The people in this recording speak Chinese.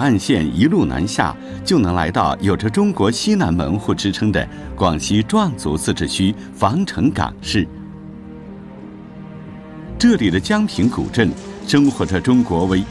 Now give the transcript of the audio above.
岸线一路南下，就能来到有着中国西南门户之称的广西壮族自治区防城港市。这里的江平古镇生活着中国为